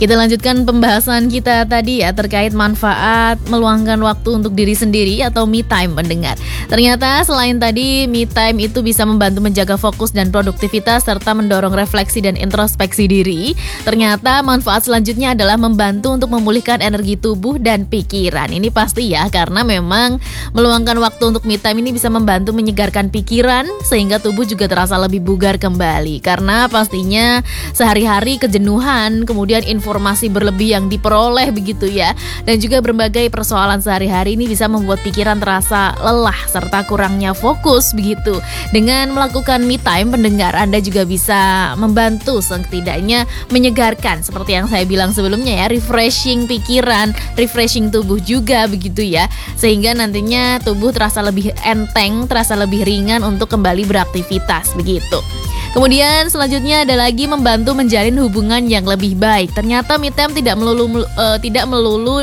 Kita lanjutkan pembahasan kita tadi ya terkait manfaat meluangkan waktu untuk diri sendiri atau me time pendengar. Ternyata selain tadi me time itu bisa membantu menjaga fokus dan produktivitas serta mendorong refleksi dan introspeksi diri. Ternyata manfaat selanjutnya adalah membantu untuk memulihkan energi tubuh dan pikiran. Ini pasti ya, karena memang meluangkan waktu untuk me time ini bisa membantu menyegarkan pikiran sehingga tubuh juga terasa lebih bugar kembali. Karena pastinya sehari-hari kejenuhan, kemudian informasi berlebih yang diperoleh begitu ya, dan juga berbagai persoalan sehari-hari ini bisa membuat pikiran terasa lelah serta kurangnya fokus begitu. Dengan melakukan me time pendengar, Anda juga bisa membantu setidaknya menyegarkan seperti yang saya bilang sebelumnya ya, refreshing pikiran, refreshing tubuh juga begitu ya, sehingga nantinya tubuh terasa lebih enteng, terasa lebih ringan untuk kembali beraktivitas begitu. Kemudian selanjutnya ada lagi membantu menjalin hubungan yang lebih baik. Ternyata me time tidak melulu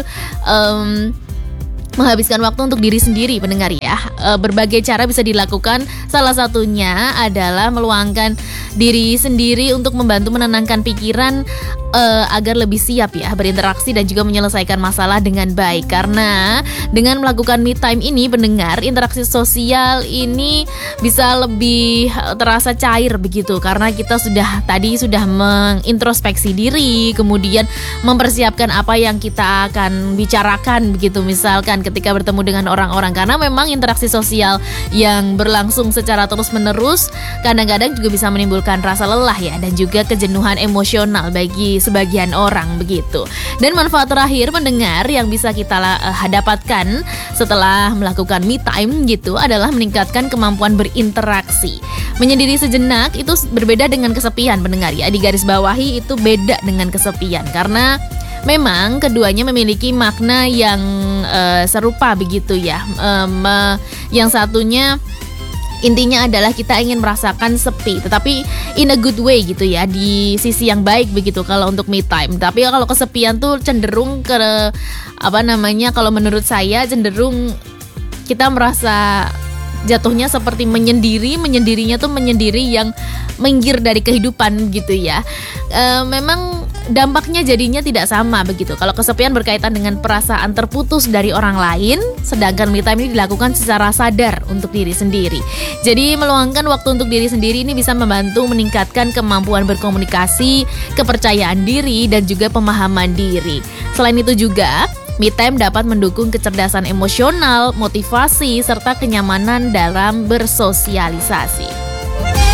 menghabiskan waktu untuk diri sendiri pendengar ya. Berbagai cara bisa dilakukan. Salah satunya adalah meluangkan diri sendiri untuk membantu menenangkan pikiran agar lebih siap ya berinteraksi dan juga menyelesaikan masalah dengan baik. Karena dengan melakukan me time ini pendengar, interaksi sosial ini bisa lebih terasa cair begitu, karena kita sudah mengintrospeksi diri, kemudian mempersiapkan apa yang kita akan bicarakan begitu, misalkan ketika bertemu dengan orang-orang. Karena memang interaksi sosial yang berlangsung secara terus-menerus kadang-kadang juga bisa menimbulkan rasa lelah ya, dan juga kejenuhan emosional bagi sebagian orang begitu. Dan manfaat terakhir pendengar yang bisa kita dapatkan setelah melakukan me time gitu adalah meningkatkan kemampuan berinteraksi. Menyendiri sejenak itu berbeda dengan kesepian pendengar ya. Di garis bawahi itu beda dengan kesepian, karena memang keduanya memiliki makna yang serupa begitu ya. Yang satunya intinya adalah kita ingin merasakan sepi, tetapi in a good way gitu ya, di sisi yang baik begitu kalau untuk me time. Tapi kalau kesepian tuh cenderung ke kalau menurut saya cenderung kita merasa jatuhnya seperti menyendirinya tuh menyendiri yang minggir dari kehidupan gitu ya. Memang dampaknya jadinya tidak sama begitu. Kalau kesepian berkaitan dengan perasaan terputus dari orang lain, sedangkan me time ini dilakukan secara sadar untuk diri sendiri. Jadi meluangkan waktu untuk diri sendiri ini bisa membantu meningkatkan kemampuan berkomunikasi, kepercayaan diri, dan juga pemahaman diri. Selain itu juga me time dapat mendukung kecerdasan emosional, motivasi, serta kenyamanan dalam bersosialisasi.